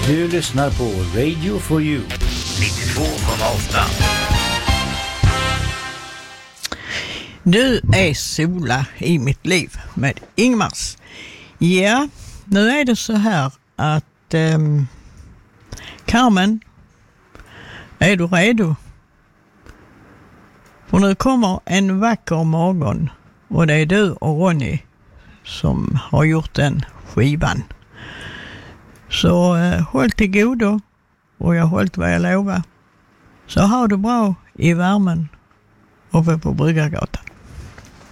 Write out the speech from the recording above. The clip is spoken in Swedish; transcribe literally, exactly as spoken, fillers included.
Du lyssnar på Radio for You nittiotvå komma åtta. Du är sola i mitt liv med Ingmars. Ja, nu är det så här att um, Carmen, är du redo? För nu kommer en vacker morgon och det är du och Ronny som har gjort den skivan. Så uh, håll till godo och jag har hållit vad jag lovar. Så har du bra i värmen uppe på Bryggargatan.